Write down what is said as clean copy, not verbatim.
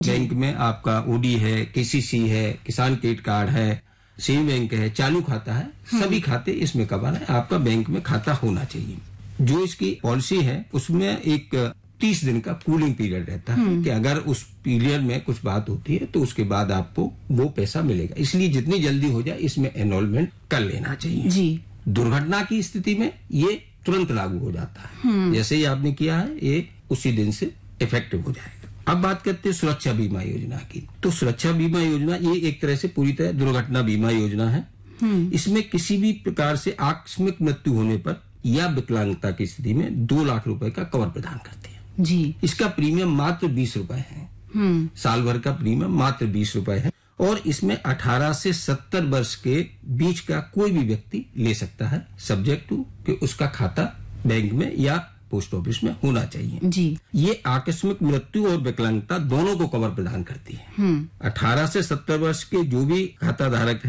Bank में आपका OD है, केसीसी है, किसान क्रेडिट कार्ड है, सेविंग बैंक है, चालू खाता है, सभी खाते इसमें कवर है। आपका बैंक में खाता होना चाहिए। जो इसकी पॉलिसी है उसमें एक 30 दिन का कूलिंग पीरियड रहता है कि अगर उस पीरियड में कुछ बात होती है तो उसके बाद आपको वो पैसा मिलेगा। इसलिए जितनी जल्दी हो जाए इसमें एनरोलमेंट कर लेना चाहिए जी। दुर्घटना की स्थिति में ये तुरंत लागू हो जाता है। जैसे ही आपने किया है ये उसी दिन से इफेक्टिव हो जाएगा। अब बात करते हैं सुरक्षा बीमा योजना की। तो सुरक्षा बीमा योजना ये एक तरह से पूरी तरह दुर्घटना बीमा योजना है। इसमें किसी भी प्रकार से आकस्मिक मृत्यु होने पर या विकलांगता की स्थिति में 2 लाख रुपए का कवर प्रदान करती है जी। इसका प्रीमियम मात्र 20 रुपए है। साल भर का प्रीमियम मात्र 20 रुपए है और इसमें 18 से 70 वर्ष के बीच का कोई भी व्यक्ति ले सकता है, सब्जेक्ट टू कि उसका खाता बैंक में या पोस्ट ऑफिस में होना चाहिए जी। ये आकस्मिक मृत्यु और विकलांगता दोनों को कवर प्रदान करती है। 18 से 70 वर्ष के जो भी खाता धारक